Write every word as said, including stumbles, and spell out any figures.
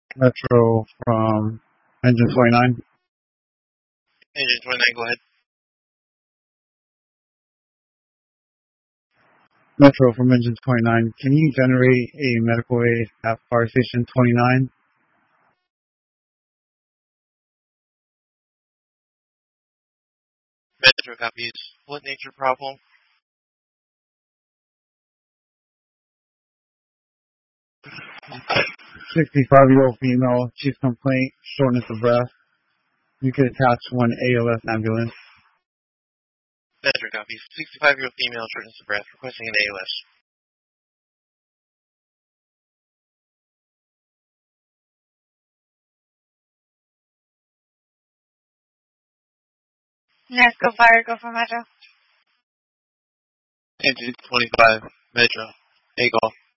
Metro from engine twenty-nine. Engine twenty-nine, go ahead. Metro from engine twenty-nine. Can you generate a medical aid at fire station twenty-nine? Metro copies. What nature problem? sixty-five-year-old female, chief complaint, shortness of breath. You could attach one A L S ambulance. Metro copies. sixty-five-year-old female, shortness of breath, requesting an A L S. Yes, go fire, go for Metro. Engine twenty-five, Metro. A call.